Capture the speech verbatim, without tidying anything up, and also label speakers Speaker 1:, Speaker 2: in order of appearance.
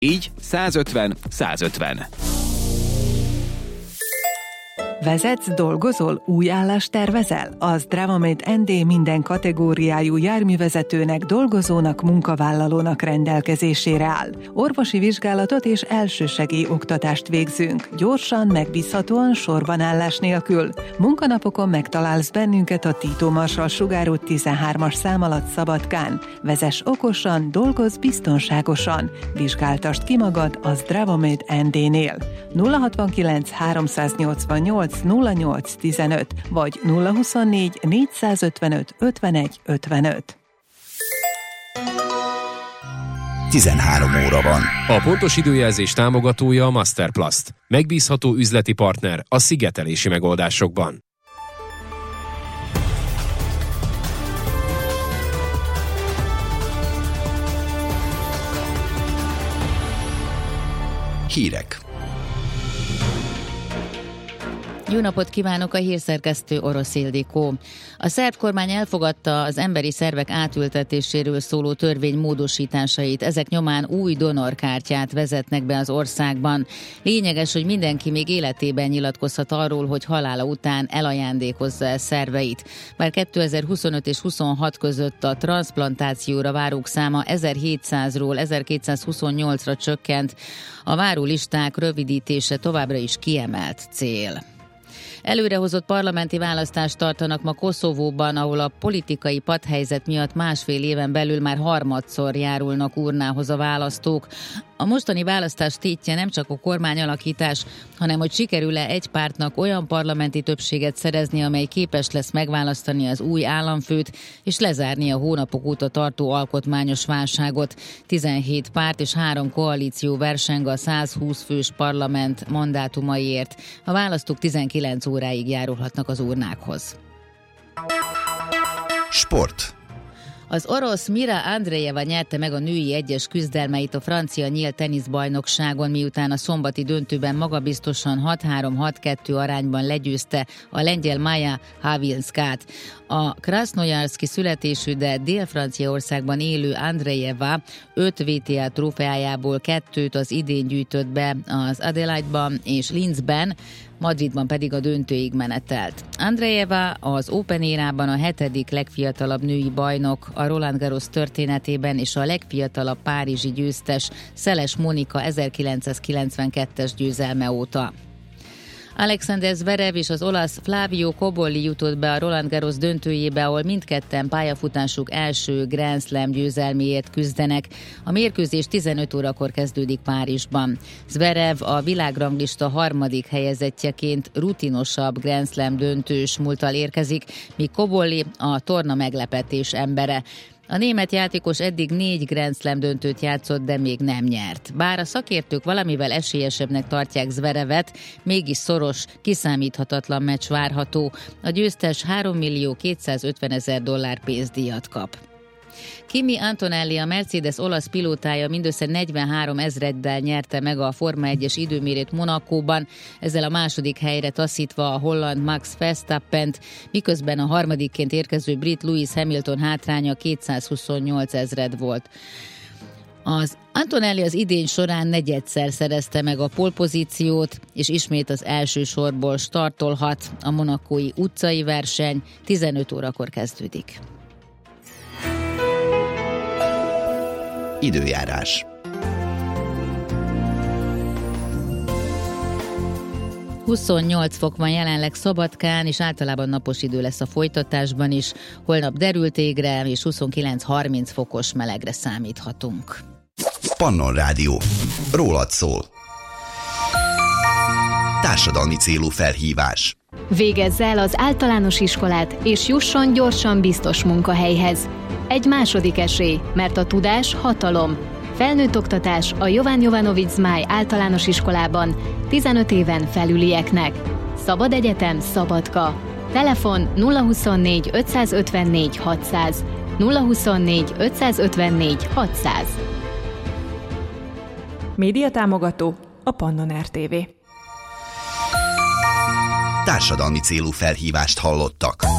Speaker 1: Így százötven százötven.
Speaker 2: Vezetsz, dolgozol, új állást tervezel? Az Dravamate en dé minden kategóriájú járművezetőnek, dolgozónak, munkavállalónak rendelkezésére áll. Orvosi vizsgálatot és elsősegély oktatást végzünk. Gyorsan, megbízhatóan, sorbanállás nélkül. Munkanapokon megtalálsz bennünket a Tito Marsalls sugárút tizenhármas szám alatt Szabadkán. Vezess okosan, dolgozz biztonságosan. Vizsgáltasd ki magad az Dravamate en dé-nél. nulla hatvankilenc háromszáznyolcvannyolc nulla nyolc tizenöt vagy nulla huszonnégy négyszázötvenöt ötvenegy ötvenöt.
Speaker 3: tizenhárom óra van.
Speaker 4: A pontos időjelzés támogatója a Masterplast. Megbízható üzleti partner a szigetelési megoldásokban.
Speaker 3: Hírek.
Speaker 5: Jó napot kívánok, a hírszerkesztő Orosz Ildikó. A szerb kormány elfogadta az emberi szervek átültetéséről szóló törvény módosításait. Ezek nyomán új donorkártyát vezetnek be az országban. Lényeges, hogy mindenki még életében nyilatkozhat arról, hogy halála után elajándékozza el szerveit. Bár kétezer-huszonöt és huszonhat között a transzplantációra várók száma ezerhétszázról ezerkétszázhuszonnyolcra csökkent, a várólisták rövidítése továbbra is kiemelt cél. Előrehozott parlamenti választást tartanak ma Koszovóban, ahol a politikai patthelyzet miatt másfél éven belül már harmadszor járulnak urnához a választók. A mostani választás tétje nem csak a kormányalakítás, hanem hogy sikerül-e egy pártnak olyan parlamenti többséget szerezni, amely képes lesz megválasztani az új államfőt, és lezárni a hónapok óta tartó alkotmányos válságot. tizenhét párt és három koalíció verseng a százhúsz fős parlament mandátumaiért. A választók tizenkilenc óráig járulhatnak az urnákhoz.
Speaker 3: Sport.
Speaker 5: Az orosz Mira Andreeva nyerte meg a női egyes küzdelmeit a francia nyílt teniszbajnokságon, miután a szombati döntőben magabiztosan hat három hat kettő arányban legyőzte a lengyel Maja Havinskát. A krasznojarszki születésű, de Dél-Franciaországban élő Andreeva öt vé té á trófeájából kettőt az idén gyűjtött be az Adelaide-ban és Linzben, Madridban pedig a döntőig menetelt. Andreeva az Open érában a hetedik legfiatalabb női bajnok a Roland Garros történetében, és a legfiatalabb párizsi győztes Szeles Monika ezerkilencszázkilencvenkettes győzelme óta. Alexander Zverev és az olasz Flavio Cobolli jutott be a Roland Garros döntőjébe, ahol mindketten pályafutásuk első Grand Slam győzelméért küzdenek. A mérkőzés tizenöt órakor kezdődik Párizsban. Zverev a világranglista harmadik helyezettjeként rutinosabb Grand Slam döntős múlttal érkezik, míg Cobolli a torna meglepetés embere. A német játékos eddig négy Grand Slam döntőt játszott, de még nem nyert. Bár a szakértők valamivel esélyesebbnek tartják Zverevet, mégis szoros, kiszámíthatatlan meccs várható. A győztes három millió kétszázötvenezer dollár pénzdíjat kap. Kimi Antonelli, a Mercedes olasz pilótája mindössze negyvenhárom ezreddel nyerte meg a Forma egyes időmérőt Monacóban, ezzel a második helyre taszítva a holland Max Verstappent, miközben a harmadikként érkező brit Lewis Hamilton hátránya kétszázhuszonnyolc ezred volt. Az Antonelli az idény során negyedszer szerezte meg a pole-pozíciót, és ismét az első sorból startolhat. A monacói utcai verseny tizenöt órakor kezdődik.
Speaker 3: Időjárás.
Speaker 5: huszonnyolc fok van jelenleg Szabadkán, és általában napos idő lesz a folytatásban is. Holnap derült égre és huszonkilenc-harminc fokos melegre számíthatunk.
Speaker 3: Pannon Rádió. Rólad szól. Társadalmi célú felhívás.
Speaker 6: Végezze el az általános iskolát, és jusson gyorsan biztos munkahelyhez. Egy második esély, mert a tudás hatalom. Felnőtt oktatás a Jovan Jovanović Zmaj általános iskolában tizenöt éven felülieknek. Szabad egyetem, Szabadka. Telefon nulla huszonnégy ötszázötvennégy hatszáz, nulla huszonnégy ötszázötvennégy hatszáz.
Speaker 7: Média támogató a Pannon er té vé.
Speaker 3: Társadalmi célú felhívást hallottak.